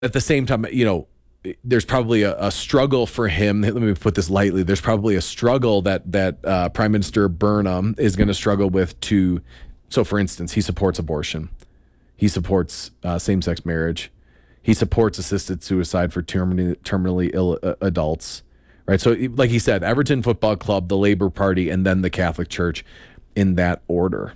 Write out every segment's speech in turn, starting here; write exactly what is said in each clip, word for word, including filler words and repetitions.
at the same time, you know, there's probably a, a struggle for him. Let me put this lightly. There's probably a struggle that that uh, Prime Minister Burnham is going to struggle with to. So, for instance, he supports abortion. He supports uh, same-sex marriage. He supports assisted suicide for terminally, terminally ill uh, adults. Right. So, like he said, Everton Football Club, the Labour Party, and then the Catholic Church in that order.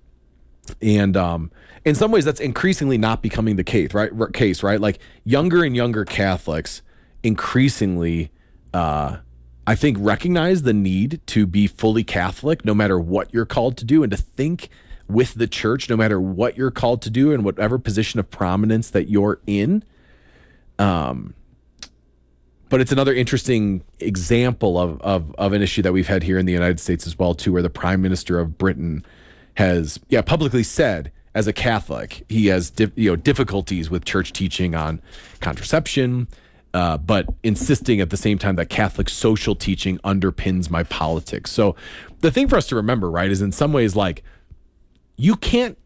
And um, in some ways, that's increasingly not becoming the case, right? Case, right? Like younger and younger Catholics increasingly, uh, I think, recognize the need to be fully Catholic, no matter what you're called to do, and to think with the church, no matter what you're called to do and whatever position of prominence that you're in. Um, but it's another interesting example of, of of an issue that we've had here in the United States as well, too, where the Prime Minister of Britain has, yeah, publicly said, as a Catholic, he has di- you know difficulties with church teaching on contraception, uh, but insisting at the same time that Catholic social teaching underpins my politics. So the thing for us to remember, right, is in some ways, like, you can't,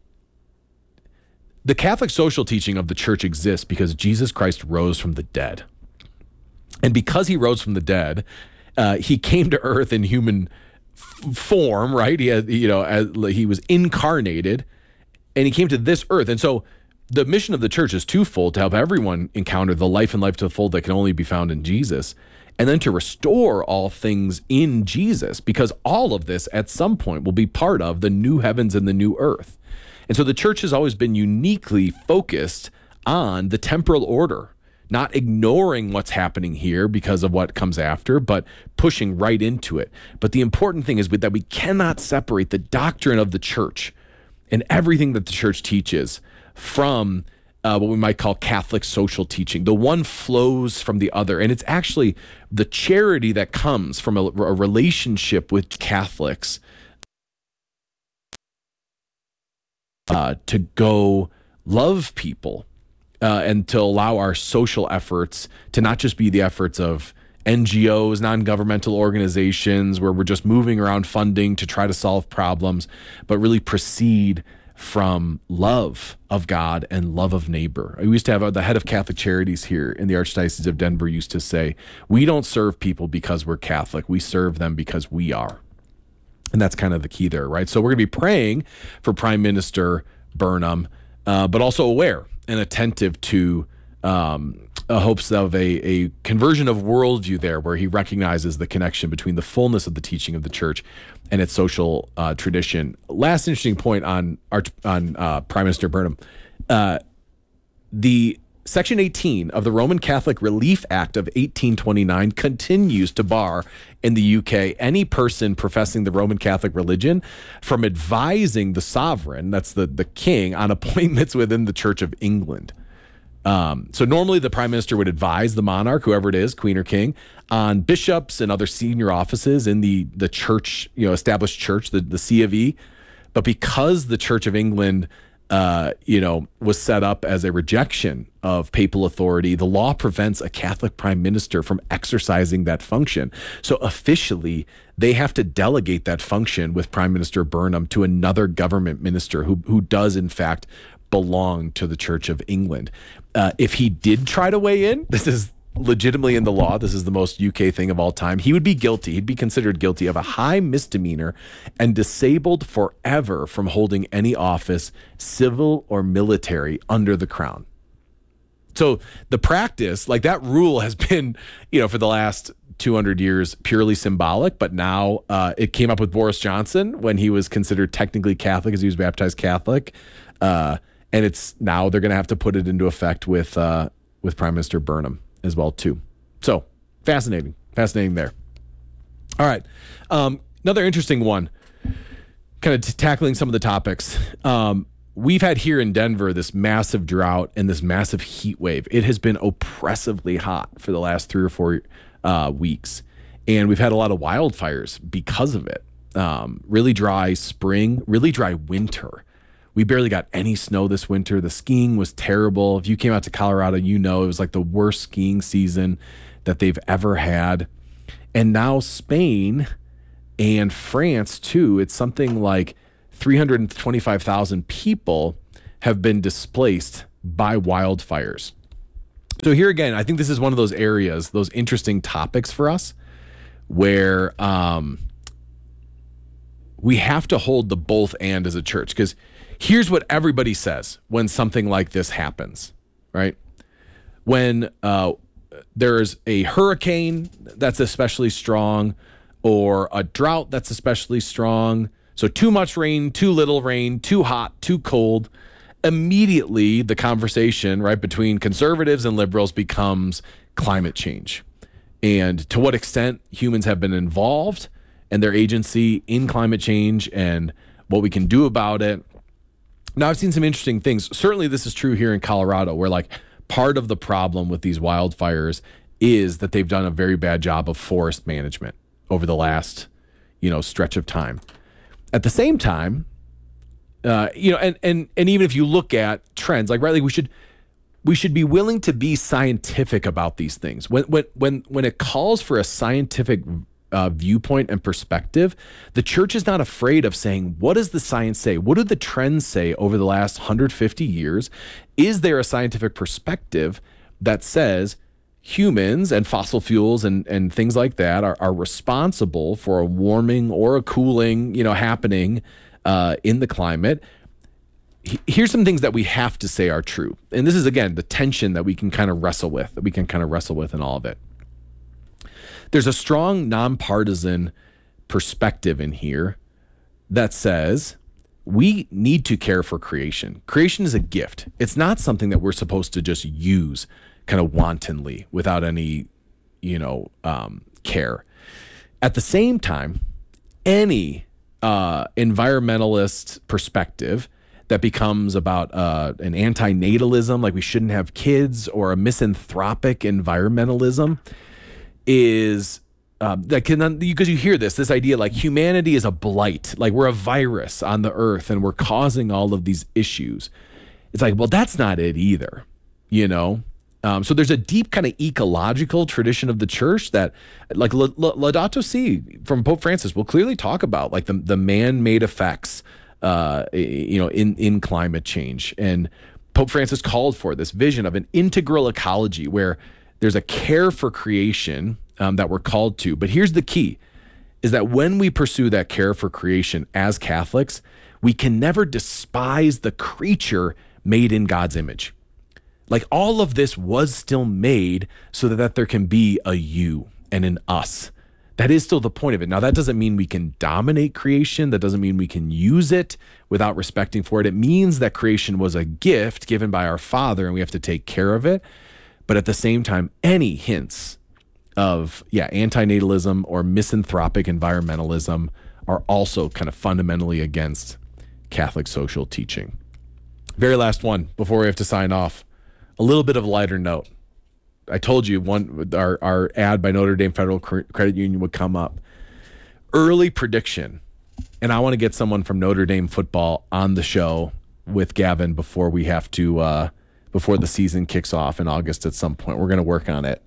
the Catholic social teaching of the church exists because Jesus Christ rose from the dead. And because he rose from the dead, uh, he came to earth in human form, right? He had, you know, as, he was incarnated, and he came to this earth. And so the mission of the church is twofold: to help everyone encounter the life and life to the full that can only be found in Jesus, and then to restore all things in Jesus, because all of this at some point will be part of the new heavens and the new earth. And so the church has always been uniquely focused on the temporal order, not ignoring what's happening here because of what comes after, but pushing right into it. But the important thing is that we cannot separate the doctrine of the church and everything that the church teaches from uh, what we might call Catholic social teaching. The one flows from the other. And it's actually the charity that comes from a, a relationship with Catholics uh, to go love people. Uh, and to allow our social efforts to not just be the efforts of N G Os, non-governmental organizations, where we're just moving around funding to try to solve problems, but really proceed from love of God and love of neighbor. We used to have uh, the head of Catholic Charities here in the Archdiocese of Denver used to say, we don't serve people because we're Catholic. We serve them because we are. And that's kind of the key there, right? So we're going to be praying for Prime Minister Burnham, uh, but also aware and attentive to um, uh, hopes of a, a conversion of worldview there, where he recognizes the connection between the fullness of the teaching of the church and its social uh, tradition. Last interesting point on Arch, on uh, Prime Minister Burnham, uh, the Section eighteen of the Roman Catholic Relief Act of eighteen twenty-nine continues to bar in the U K any person professing the Roman Catholic religion from advising the sovereign, that's the, the king, on appointments within the Church of England. Um, so normally the prime minister would advise the monarch, whoever it is, queen or king, on bishops and other senior offices in the, the church, you know, established church, the, the C of E. But because the Church of England Uh, you know, was set up as a rejection of papal authority, the law prevents a Catholic prime minister from exercising that function. So officially, they have to delegate that function with Prime Minister Burnham to another government minister who who does, in fact, belong to the Church of England. Uh, if he did try to weigh in, this is legitimately in the law, this is the most U K thing of all time, he would be guilty, he'd be considered guilty of a high misdemeanor and disabled forever from holding any office, civil or military, under the crown. So the practice, like that rule has been, you know, for the last two hundred years, purely symbolic, but now uh, it came up with Boris Johnson when he was considered technically Catholic, as he was baptized Catholic. Uh, and it's now they're going to have to put it into effect with uh, with Prime Minister Burnham as well, too. So fascinating, fascinating there. All right. Um, another interesting one, kind of t- tackling some of the topics. Um, we've had here in Denver this massive drought and this massive heat wave. It has been oppressively hot for the last three or four uh, weeks. And we've had a lot of wildfires because of it. Um, really dry spring, really dry winter. We barely got any snow this winter. The skiing was terrible. If you came out to Colorado, you know it was like the worst skiing season that they've ever had. And now Spain and France, too, it's something like three hundred twenty-five thousand people have been displaced by wildfires. So here again, I think this is one of those areas, those interesting topics for us where um, we have to hold the both and as a church. Because here's what everybody says when something like this happens, right? When uh, there's a hurricane that's especially strong or a drought that's especially strong, so too much rain, too little rain, too hot, too cold, immediately the conversation, right, between conservatives and liberals becomes climate change and to what extent humans have been involved and their agency in climate change and what we can do about it. Now, I've seen some interesting things. Certainly this is true here in Colorado, where like part of the problem with these wildfires is that they've done a very bad job of forest management over the last, you know, stretch of time. At the same time, uh, you know, and and and even if you look at trends, like right, like we should we should be willing to be scientific about these things. When when when when it calls for a scientific uh, viewpoint and perspective, the church is not afraid of saying, what does the science say? What do the trends say over the last one hundred fifty years? Is there a scientific perspective that says humans and fossil fuels and, and things like that are, are responsible for a warming or a cooling, you know, happening uh, in the climate? Here's some things that we have to say are true. And this is, again, the tension that we can kind of wrestle with, that we can kind of wrestle with in all of it. There's a strong nonpartisan perspective in here that says we need to care for creation. Creation is a gift. It's not something that we're supposed to just use kind of wantonly without any, you know, um, care. At the same time, any uh, environmentalist perspective that becomes about uh, an anti-natalism, like we shouldn't have kids, or a misanthropic environmentalism, is um, that can, because you hear this, this idea like humanity is a blight, like we're a virus on the earth and we're causing all of these issues. It's like, well, that's not it either, you know? Um, so there's a deep kind of ecological tradition of the church that, like La- La- Laudato Si from Pope Francis will clearly talk about like the, the man-made effects, uh, you know, in, in climate change. And Pope Francis called for this vision of an integral ecology where there's a care for creation um, that we're called to. But here's the key, is that when we pursue that care for creation as Catholics, we can never despise the creature made in God's image. Like all of this was still made so that, that there can be a you and an us. That is still the point of it. Now, that doesn't mean we can dominate creation. That doesn't mean we can use it without respecting for it. It means that creation was a gift given by our Father and we have to take care of it. But at the same time, any hints of, yeah, antinatalism or misanthropic environmentalism are also kind of fundamentally against Catholic social teaching. Very last one before we have to sign off. A little bit of a lighter note. I told you one our, our ad by Notre Dame Federal Credit Union would come up. Early prediction, and I want to get someone from Notre Dame football on the show with Gavin before we have to, uh, before the season kicks off in August at some point. We're going to work on it.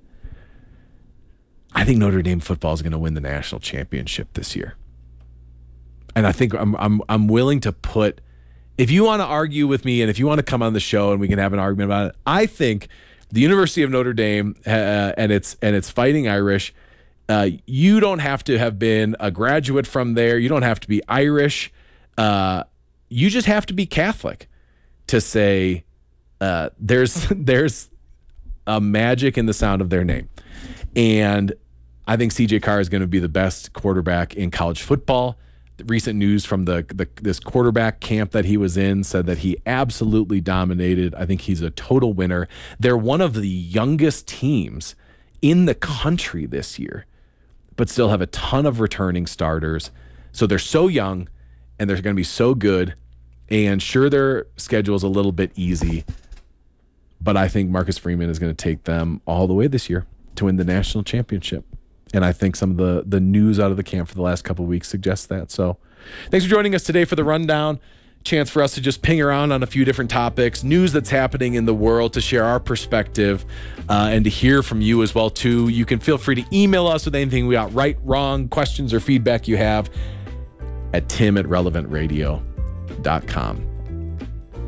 I think Notre Dame football is going to win the national championship this year. And I think I'm I'm I'm willing to put, if you want to argue with me and if you want to come on the show and we can have an argument about it, I think the University of Notre Dame uh, and its and its Fighting Irish, uh, you don't have to have been a graduate from there. You don't have to be Irish. Uh, you just have to be Catholic to say uh, there's there's a magic in the sound of their name. And I think C J Carr is going to be the best quarterback in college football. The recent news from the, the this quarterback camp that he was in said that he absolutely dominated. I think he's a total winner. They're one of the youngest teams in the country this year, but still have a ton of returning starters. So they're so young and they're going to be so good. And sure, their schedule is a little bit easy, but I think Marcus Freeman is going to take them all the way this year to win the national championship. And I think some of the, the news out of the camp for the last couple of weeks suggests that. So thanks for joining us today for the rundown. Chance for us to just ping around on a few different topics, news that's happening in the world, to share our perspective uh, and to hear from you as well, too. You can feel free to email us with anything we got right, wrong, questions, or feedback you have at tim at relevant radio dot com.